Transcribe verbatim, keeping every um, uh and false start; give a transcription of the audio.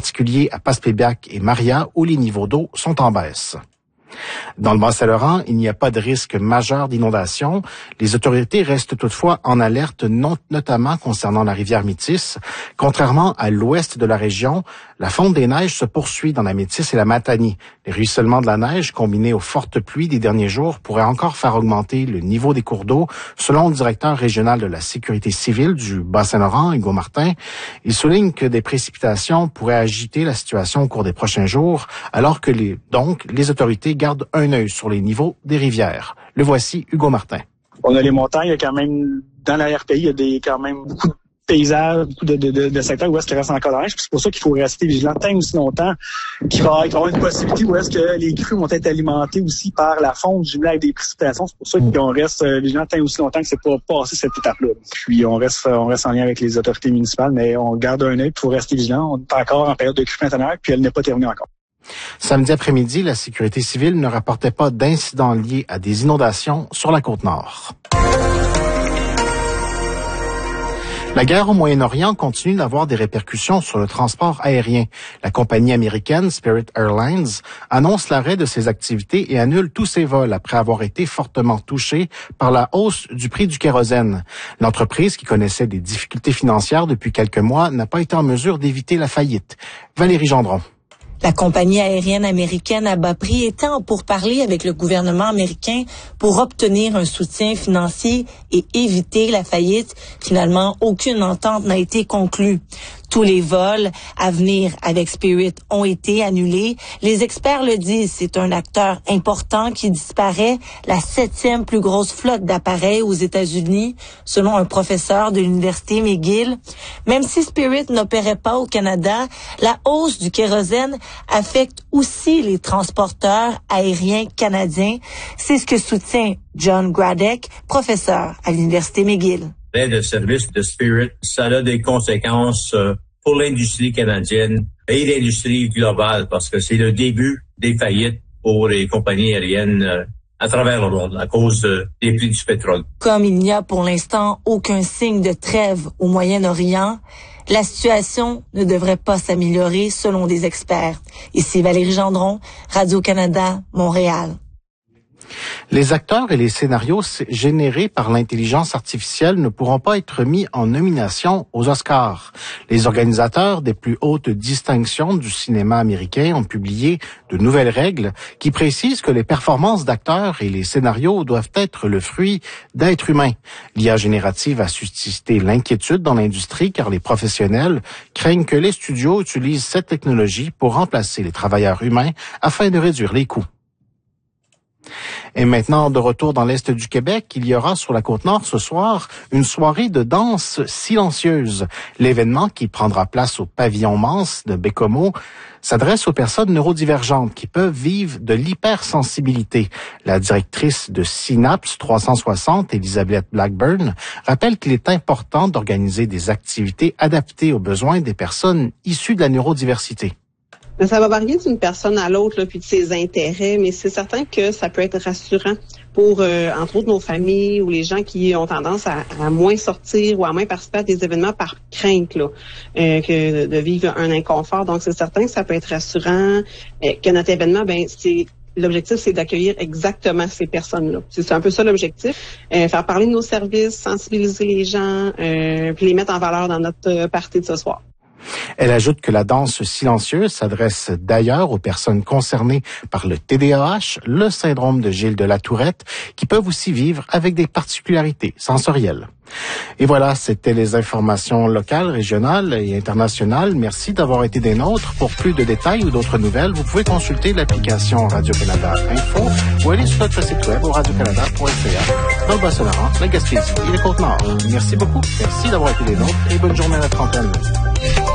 particulier à Passepébiac et Maria, où les niveaux d'eau sont en baisse. Dans le Bas-Saint-Laurent, il n'y a pas de risque majeur d'inondation. Les autorités restent toutefois en alerte, non, notamment concernant la rivière Métis. Contrairement à l'ouest de la région, la fonte des neiges se poursuit dans la Métis et la Matanie. Les ruissellements de la neige, combinés aux fortes pluies des derniers jours, pourraient encore faire augmenter le niveau des cours d'eau, selon le directeur régional de la sécurité civile du Bas-Saint-Laurent, Hugo Martin. Il souligne que des précipitations pourraient agiter la situation au cours des prochains jours, alors que les, donc, les autorités gardent un œil sur les niveaux des rivières. Le voici, Hugo Martin. On a les montagnes, il y a quand même, dans l'arrière-pays, il y a des, quand même beaucoup de paysages, beaucoup de, de, de, de secteurs où est-ce qu'il reste encore de la neige. C'est pour ça qu'il faut rester vigilant tant aussi longtemps qu'il va y avoir une possibilité où est-ce que les crues vont être alimentées aussi par la fonte jumelée avec des précipitations. C'est pour ça qu'on reste vigilant tant aussi longtemps que c'est pas passé cette étape-là. Puis on reste, on reste en lien avec les autorités municipales, mais on garde un œil, il faut rester vigilant. On est encore en période de crue printanière, puis elle n'est pas terminée encore. Samedi après-midi, la sécurité civile ne rapportait pas d'incidents liés à des inondations sur la Côte-Nord. La guerre au Moyen-Orient continue d'avoir des répercussions sur le transport aérien. La compagnie américaine Spirit Airlines annonce l'arrêt de ses activités et annule tous ses vols après avoir été fortement touchée par la hausse du prix du kérosène. L'entreprise, qui connaissait des difficultés financières depuis quelques mois, n'a pas été en mesure d'éviter la faillite. Valérie Gendron. La compagnie aérienne américaine à bas prix était en pourparlers avec le gouvernement américain pour obtenir un soutien financier et éviter la faillite. Finalement, aucune entente n'a été conclue. Tous les vols à venir avec Spirit ont été annulés. Les experts le disent, c'est un acteur important qui disparaît, la septième plus grosse flotte d'appareils aux États-Unis, selon un professeur de l'université McGill. Même si Spirit n'opérait pas au Canada, la hausse du kérosène affecte aussi les transporteurs aériens canadiens. C'est ce que soutient John Gradek, professeur à l'université McGill. De service de Spirit, ça a des conséquences pour l'industrie canadienne et l'industrie globale parce que c'est le début des faillites pour les compagnies aériennes à travers le monde à cause des prix du pétrole. Comme il n'y a pour l'instant aucun signe de trêve au Moyen-Orient, la situation ne devrait pas s'améliorer selon des experts. Ici Valérie Gendron, Radio-Canada, Montréal. Les acteurs et les scénarios générés par l'intelligence artificielle ne pourront pas être mis en nomination aux Oscars. Les organisateurs des plus hautes distinctions du cinéma américain ont publié de nouvelles règles qui précisent que les performances d'acteurs et les scénarios doivent être le fruit d'êtres humains. L'I A générative a suscité l'inquiétude dans l'industrie car les professionnels craignent que les studios utilisent cette technologie pour remplacer les travailleurs humains afin de réduire les coûts. Et maintenant, de retour dans l'Est du Québec, il y aura sur la Côte-Nord ce soir une soirée de danse silencieuse. L'événement, qui prendra place au pavillon Mance de Bécomo, s'adresse aux personnes neurodivergentes qui peuvent vivre de l'hypersensibilité. La directrice de Synapse trois cent soixante, Elisabeth Blackburn, rappelle qu'il est important d'organiser des activités adaptées aux besoins des personnes issues de la neurodiversité. Ça va varier d'une personne à l'autre, là, puis de ses intérêts, mais c'est certain que ça peut être rassurant pour, euh, entre autres, nos familles ou les gens qui ont tendance à, à moins sortir ou à moins participer à des événements par crainte, là, euh, que de vivre un inconfort. Donc, c'est certain que ça peut être rassurant, euh, que notre événement, ben, c'est l'objectif, c'est d'accueillir exactement ces personnes-là. C'est un peu ça l'objectif. Euh, faire parler de nos services, sensibiliser les gens, euh, puis les mettre en valeur dans notre partie de ce soir. Elle ajoute que la danse silencieuse s'adresse d'ailleurs aux personnes concernées par le T D A H, le syndrome de Gilles de la Tourette, qui peuvent aussi vivre avec des particularités sensorielles. Et voilà, c'était les informations locales, régionales et internationales. Merci d'avoir été des nôtres. Pour plus de détails ou d'autres nouvelles, vous pouvez consulter l'application Radio-Canada Info ou aller sur notre site web au radio canada point c a dans le Bas-Saint-Laurent, la Gaspésie et les Côtes-Nord. Merci beaucoup. Merci d'avoir été des nôtres et bonne journée à notre antenne.